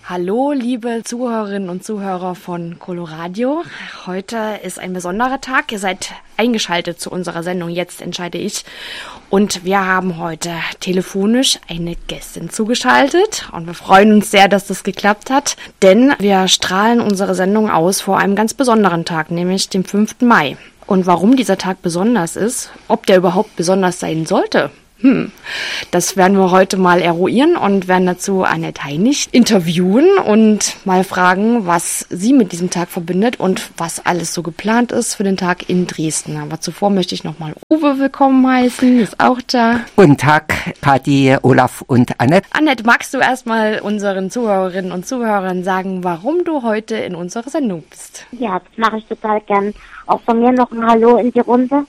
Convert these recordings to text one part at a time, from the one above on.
Hallo, liebe Zuhörerinnen und Zuhörer von Coloradio. Heute ist ein besonderer Tag. Ihr seid eingeschaltet zu unserer Sendung Jetzt entscheide ich. Und wir haben heute telefonisch eine Gästin zugeschaltet. Und wir freuen uns sehr, dass das geklappt hat. Denn wir strahlen unsere Sendung aus vor einem ganz besonderen Tag, nämlich dem 5. Mai. Und warum dieser Tag besonders ist, ob der überhaupt besonders sein sollte, das werden wir heute mal eruieren und werden dazu Annette Heinig interviewen und mal fragen, was sie mit diesem Tag verbindet und was alles so geplant ist für den Tag in Dresden. Aber zuvor möchte ich nochmal Uwe willkommen heißen, ist auch da. Guten Tag, Kathi, Olaf und Annette. Annette, magst du erstmal unseren Zuhörerinnen und Zuhörern sagen, warum du heute in unserer Sendung bist? Ja, das mache ich total gern. Auch von mir noch ein Hallo in die Runde.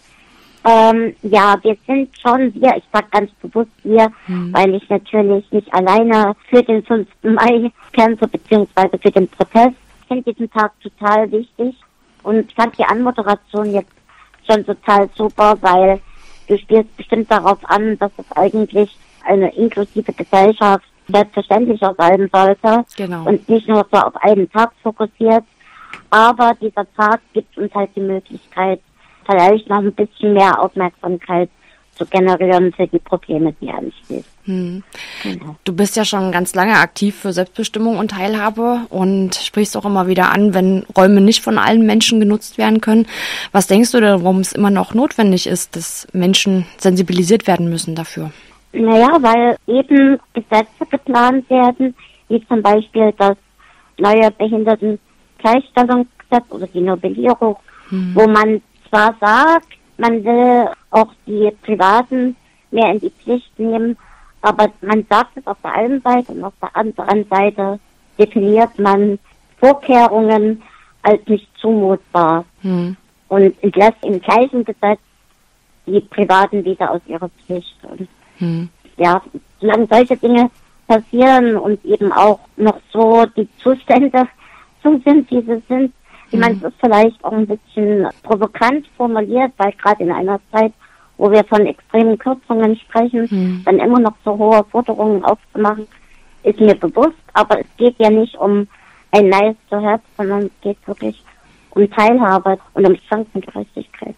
Wir sind schon wir, ich sage ganz bewusst wir, weil ich natürlich nicht alleine für den 5. Mai kämpfe, beziehungsweise für den Protest. Ich finde diesen Tag total wichtig und fand die Anmoderation jetzt schon total super, weil du spielst bestimmt darauf an, dass es eigentlich eine inklusive Gesellschaft selbstverständlicher sein sollte. Genau. Und nicht nur so auf einen Tag fokussiert. Aber dieser Tag gibt uns halt die Möglichkeit, vielleicht noch ein bisschen mehr Aufmerksamkeit zu generieren für die Probleme, die anstehen. Genau. Du bist ja schon ganz lange aktiv für Selbstbestimmung und Teilhabe und sprichst auch immer wieder an, wenn Räume nicht von allen Menschen genutzt werden können. Was denkst du denn, warum es immer noch notwendig ist, dass Menschen sensibilisiert werden müssen dafür? Naja, weil eben Gesetze geplant werden, wie zum Beispiel das neue Behindertengleichstellungsgesetz oder die Novellierung, wo man zwar sagt, man will auch die Privaten mehr in die Pflicht nehmen, aber man sagt es auf der einen Seite und auf der anderen Seite definiert man Vorkehrungen als nicht zumutbar und entlässt im gleichen Gesetz die Privaten wieder aus ihrer Pflicht. Und ja, solange solche Dinge passieren und eben auch noch so die Zustände so sind, wie sie sind, ich meine, es ist vielleicht auch ein bisschen provokant formuliert, weil gerade in einer Zeit, wo wir von extremen Kürzungen sprechen, dann immer noch so hohe Forderungen aufzumachen, ist mir bewusst. Aber es geht ja nicht um ein nice to have, sondern es geht wirklich um Teilhabe und um Chancengerechtigkeit.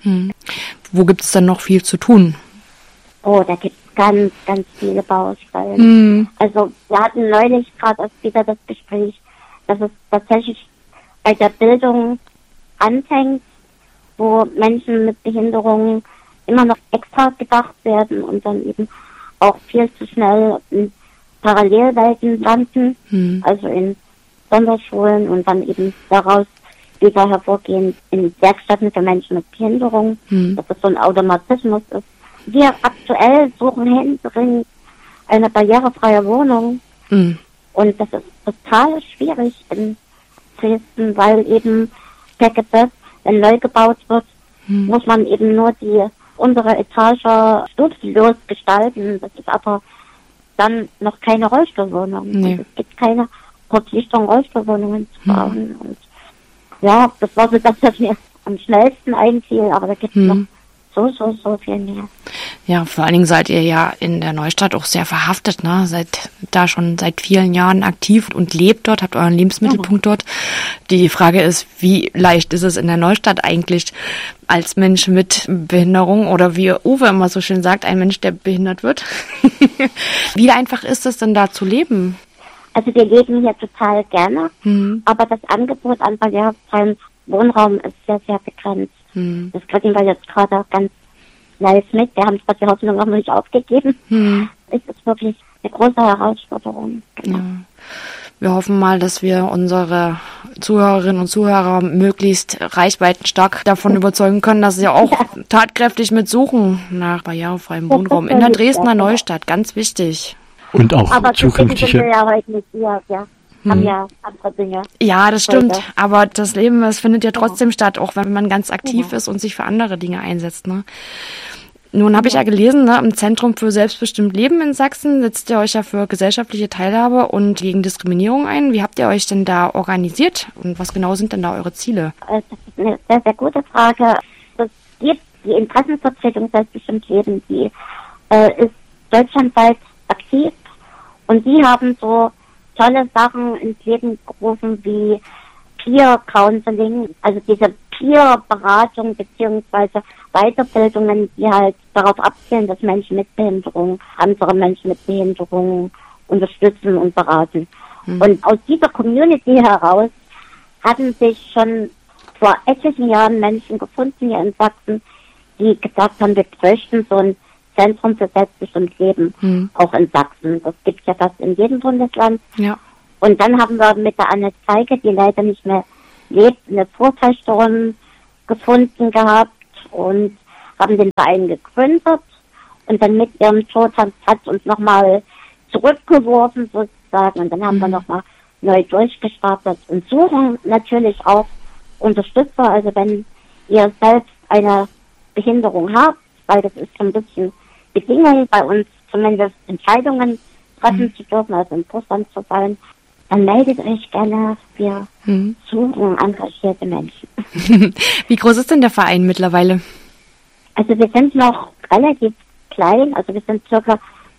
Wo gibt es dann noch viel zu tun? Oh, da gibt es ganz, ganz viele Baustellen. Also wir hatten neulich gerade erst wieder das Gespräch, dass es tatsächlich bei der Bildung anfängt, wo Menschen mit Behinderungen immer noch extra gedacht werden und dann eben auch viel zu schnell in Parallelwelten landen, also in Sonderschulen und dann eben daraus wieder hervorgehen in Werkstätten für Menschen mit Behinderung, dass es so ein Automatismus ist. Wir aktuell suchen händeringend eine barrierefreie Wohnung und das ist total schwierig in Dresden, weil eben per Gesetz, wenn neu gebaut wird, muss man eben nur die untere Etage stufenlos gestalten. Das ist aber dann noch keine Rollstuhlwohnung. Nee. Es gibt keine Verpflichtung, Rollstuhlwohnungen zu bauen. Und ja, das war so das, was mir am schnellsten einfiel, aber da gibt es noch so viel mehr. Ja, vor allen Dingen seid ihr ja in der Neustadt auch sehr verhaftet, ne? Seid da schon seit vielen Jahren aktiv und lebt dort, habt euren Lebensmittelpunkt dort. Die Frage ist, wie leicht ist es in der Neustadt eigentlich als Mensch mit Behinderung oder wie Uwe immer so schön sagt, ein Mensch, der behindert wird? Wie einfach ist es denn da zu leben? Also wir leben hier total gerne, aber das Angebot an barrierefreiem Wohnraum ist sehr, sehr begrenzt. Das kriegen wir jetzt gerade ganz live mit. Wir haben zwar die Hoffnung noch nicht aufgegeben. Es ist wirklich eine große Herausforderung. Genau. Ja. Wir hoffen mal, dass wir unsere Zuhörerinnen und Zuhörer möglichst reichweitenstark davon überzeugen können, dass sie auch tatkräftig mitsuchen nach barrierefreiem Wohnraum in der Dresdner Neustadt. Ganz wichtig. Und auch aber zukünftige... Aber ja heute nicht hier, haben ja andere Dinge. Ja, das stimmt. Aber das Leben, es findet ja trotzdem statt, auch wenn man ganz aktiv ist und sich für andere Dinge einsetzt. Ne? Nun habe ich ja gelesen, ne, im Zentrum für selbstbestimmt Leben in Sachsen setzt ihr euch ja für gesellschaftliche Teilhabe und gegen Diskriminierung ein. Wie habt ihr euch denn da organisiert und was genau sind denn da eure Ziele? Das ist eine sehr, sehr gute Frage. Es gibt die Interessenvertretung selbstbestimmt Leben, die ist deutschlandweit aktiv und die haben so tolle Sachen ins Leben gerufen wie Peer Counseling, also diese Peer-Beratung beziehungsweise Weiterbildungen, die halt darauf abzielen, dass Menschen mit Behinderung andere Menschen mit Behinderung unterstützen und beraten. Und aus dieser Community heraus hatten sich schon vor etlichen Jahren Menschen gefunden hier in Sachsen, die gesagt haben, wir bräuchten so ein Zentrum für selbstbestimmtes Leben, auch in Sachsen. Das gibt es ja fast in jedem Bundesland. Ja. Und dann haben wir mit der Anne Zeige, die leider nicht mehr lebt, eine Vorfallstorm gefunden gehabt und haben den Verein gegründet. Und dann mit ihrem Tod hat uns nochmal zurückgeworfen sozusagen. Und dann haben wir nochmal neu durchgestartet und suchen natürlich auch Unterstützer. Also wenn ihr selbst eine Behinderung habt, weil das ist so ein bisschen Bedingung bei uns, zumindest Entscheidungen treffen zu dürfen, also im Vorstand zu sein, dann meldet euch gerne. Wir suchen engagierte Menschen. Wie groß ist denn der Verein mittlerweile? Also wir sind noch relativ klein, also wir sind circa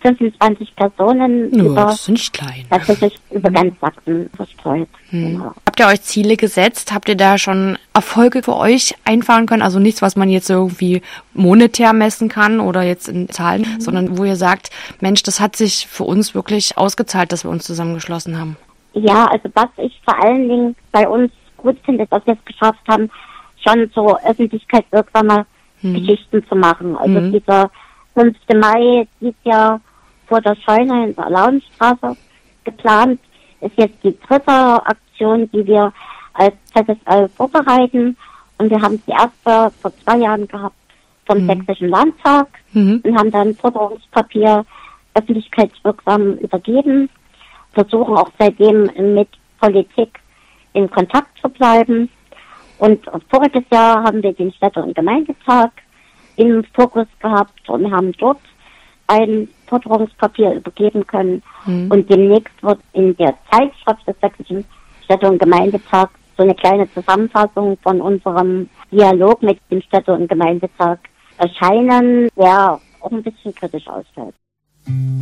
25 Personen Das ist nicht klein. Tatsächlich über ganz Sachsen verstreut. Genau. Habt ihr euch Ziele gesetzt? Habt ihr da schon Erfolge für euch einfahren können? Also nichts, was man jetzt irgendwie monetär messen kann oder jetzt in Zahlen, sondern wo ihr sagt, Mensch, das hat sich für uns wirklich ausgezahlt, dass wir uns zusammengeschlossen haben. Ja, also was ich vor allen Dingen bei uns gut finde, dass wir es geschafft haben, schon so öffentlichkeitswirksame Geschichten zu machen. Also dieser 5. Mai dieses Jahr vor der Scheune in der Lauenstraße geplant, ist jetzt die 3. Aktion, die wir als ZSL vorbereiten. Und wir haben die erste vor 2 Jahren gehabt vom Sächsischen Landtag und haben dann Forderungspapier öffentlichkeitswirksam übergeben, versuchen auch seitdem mit Politik in Kontakt zu bleiben. Und voriges Jahr haben wir den Städte- und Gemeindetag im Fokus gehabt und haben dort ein Forderungspapier übergeben können. Und demnächst wird in der Zeitschrift des Sächsischen Städte- und Gemeindetags so eine kleine Zusammenfassung von unserem Dialog mit dem Städte- und Gemeindetag erscheinen, der auch ein bisschen kritisch ausfällt.